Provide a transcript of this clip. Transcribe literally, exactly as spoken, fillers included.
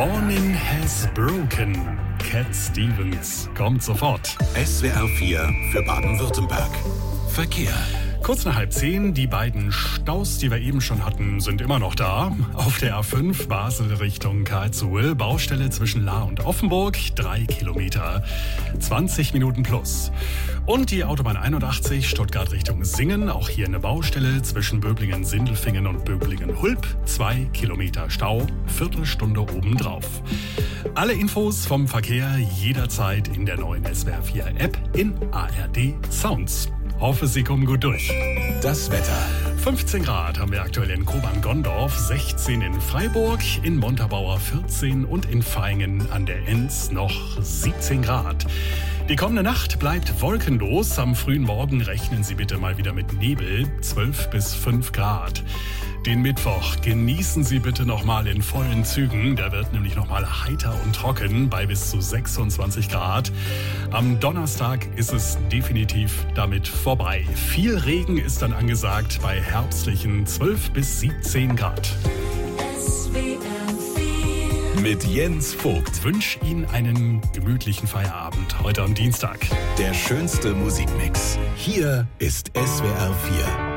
Morning has broken. Cat Stevens kommt sofort. S W R vier für Baden-Württemberg. Verkehr. Kurz nach halb zehn, die beiden Staus, die wir eben schon hatten, sind immer noch da. Auf der A fünf Basel Richtung Karlsruhe, Baustelle zwischen Lahr und Offenburg, drei Kilometer, zwanzig Minuten plus. Und die Autobahn einundachtzig Stuttgart Richtung Singen, auch hier eine Baustelle zwischen Böblingen-Sindelfingen und Böblingen-Hulp, zwei Kilometer Stau, Viertelstunde obendrauf. Alle Infos vom Verkehr jederzeit in der neuen S W R vier App in A R D Sounds. Hoffe, Sie kommen gut durch. Das Wetter. fünfzehn Grad haben wir aktuell in Kobern-Gondorf, sechzehn in Freiburg, in Montabaur vierzehn und in Vaihingen an der Enz noch siebzehn Grad. Die kommende Nacht bleibt wolkenlos. Am frühen Morgen rechnen Sie bitte mal wieder mit Nebel, zwölf bis fünf Grad. Den Mittwoch genießen Sie bitte nochmal in vollen Zügen. Der wird nämlich nochmal heiter und trocken bei bis zu sechsundzwanzig Grad. Am Donnerstag ist es definitiv damit vorbei. Viel Regen ist dann angesagt bei herbstlichen zwölf bis siebzehn Grad. Mit Jens Vogt. Wünsche Ihnen einen gemütlichen Feierabend heute am Dienstag. Der schönste Musikmix. Hier ist S W R vier.